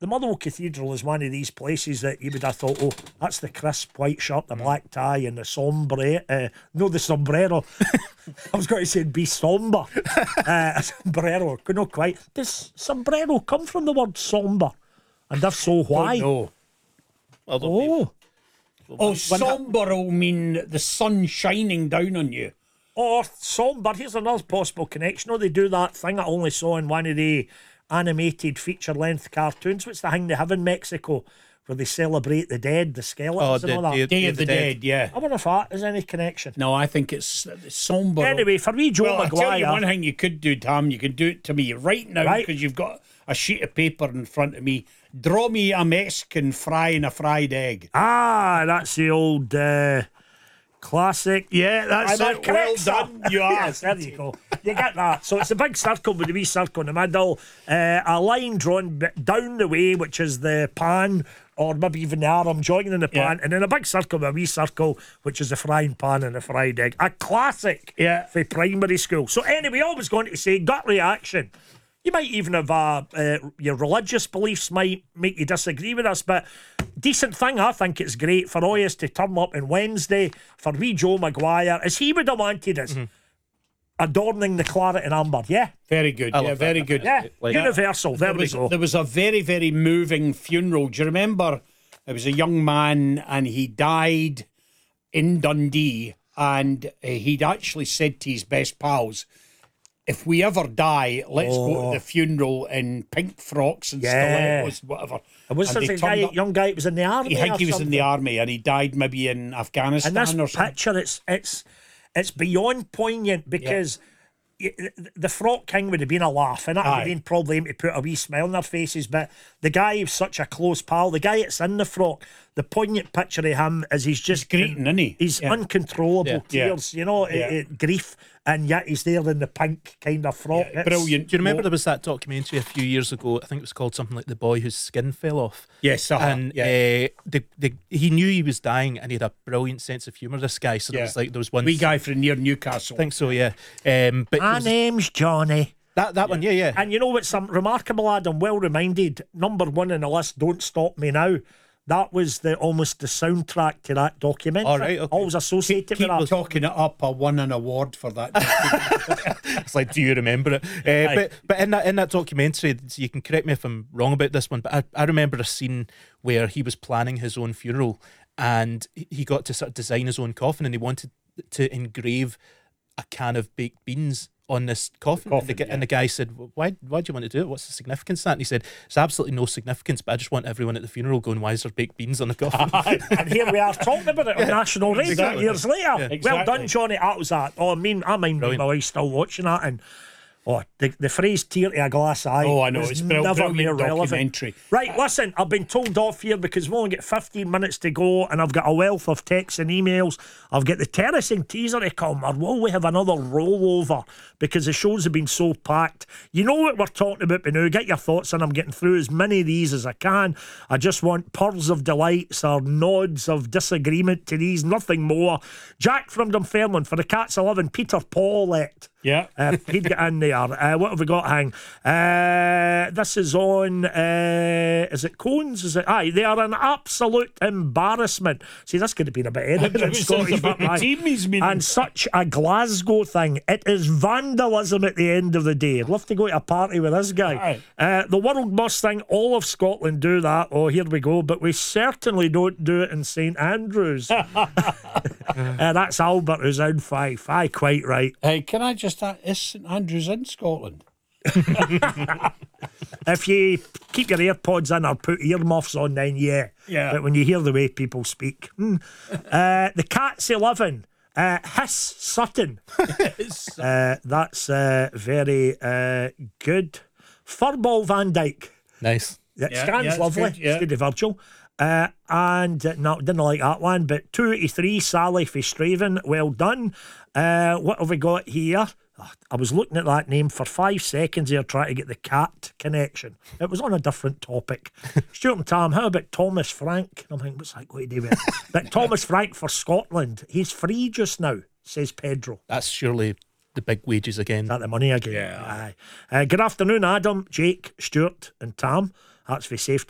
the Motherwell Cathedral is one of these places that you would have thought, oh, that's the crisp white shirt, the black tie, and the sombrero. No, the sombrero. I was going to say be somber. Sombrero, not quite. Does sombrero come from the word somber? And if so, why? No. Somber will mean the sun shining down on you. Or somber. Here's another possible connection. Oh, they do that thing I only saw in one of the animated feature-length cartoons. What's the thing they have in Mexico where they celebrate the dead, the skeletons and all that? Day of the Dead, yeah. I wonder if that is any connection. No, I think it's somber. Anyway, for me, Joe I'll Maguire. tell you one thing you could do, Tom. You can do it to me right now because you've got a sheet of paper in front of me. Draw me a Mexican frying a fried egg. Ah, that's the old classic. Yeah, that's it. Well done. You are. Yes, there you go. You get that. So it's a big circle with a wee circle in the middle. A line drawn down the way, which is the pan, or maybe even the arm joining the pan, and then a big circle with a wee circle, which is the frying pan and the fried egg. A classic for primary school. So anyway, I was going to say, gut reaction. You might even have your religious beliefs might make you disagree with us, but decent thing. I think it's great for all us to turn up on Wednesday for wee Joe Maguire, as he would have wanted us, adorning the claret and amber. Yeah, very good. Yeah, very good. Yeah, universal. There we go. There was a very, very moving funeral. Do you remember? There was a young man, and he died in Dundee, and he'd actually said to his best pals, if we ever die, let's go to the funeral in pink frocks and stilettos, whatever. And was there a young guy that was in the army? I think he was in the army, and he died maybe in Afghanistan and or this something. picture, it's beyond poignant because the Frock King would have been a laugh, and it would have been probably him to put a wee smile on their faces, but the guy who's such a close pal, the guy that's in the frock, the poignant picture of him is he's just greeting, isn't he? He's uncontrollable tears, you know, grief, and yet he's there in the pink kind of frock. Brilliant. Do you remember there was that documentary a few years ago? I think it was called something like The Boy Whose Skin Fell Off. Yes, and he knew he was dying, and he had a brilliant sense of humour. This guy, so there was one wee guy from near Newcastle. I think so, yeah. But my name's Johnny. That one, yeah. And you know what's some remarkable, Adam? Well reminded. Number one on the list. Don't Stop Me Now. That was almost the soundtrack to that documentary. All right, okay. Always associated Keep with that. talking it up. I won an award for that. It's like, do you remember it? But in that documentary, you can correct me if I'm wrong about this one, but I remember a scene where he was planning his own funeral, and he got to sort of design his own coffin, and he wanted to engrave a can of baked beans on this coffin. And the guy said, why do you want to do it? What's the significance of that? And he said, there's absolutely no significance, but I just want everyone at the funeral going, why is there baked beans on the coffin? And here we are talking about it on national radio years later. Yeah. Well Exactly. done, Johnny. That was that. I mind my wife still watching that, and the phrase tear to a glass eye. Oh, I know. was It's never brilliant more relevant. documentary. Right, listen, I've been told off here because we've only got 15 minutes to go, and I've got a wealth of texts and emails. I've got the terracing teaser to come, or will we have another rollover because the shows have been so packed? You know what we're talking about by now. Get your thoughts, and I'm getting through as many of these as I can. I just want purrs of delights or nods of disagreement to these, nothing more. Jack from Dunfermline for the Cats 11, Peter Paulette. Yeah. He'd get in there. What have we got, Hang? This is on, is it Cones? Is it? Aye, they are an absolute embarrassment. See, this could have been a bit Edinburgh and Scottish, but and such a Glasgow thing. It is vandalism at the end of the day. I'd love to go to a party with this guy. The world must think all of Scotland do that. Oh, here we go. But we certainly don't do it in St Andrews. That's Albert who's in 5. Aye, quite right. Hey, can I just ask, is St Andrews in Scotland? If you keep your AirPods in or put earmuffs on, then yeah. But when you hear the way people speak. The Cats 11. Hiss Sutton. That's very good. Furball Van Dyke. Nice. Scan's lovely. It's good to Virgil. And no, didn't like that one. But 283, Sally for Straven. Well done. What have we got here? I was looking at that name for 5 seconds here trying to get the cat connection. It was on a different topic. Stuart and Tam, how about Thomas Frank? I'm thinking, what's that going to do with it? But Thomas Frank for Scotland. He's free just now, says Pedro. That's surely the big wages again. Is that the money again? Yeah. Good afternoon, Adam, Jake, Stuart and Tam. That's for safety.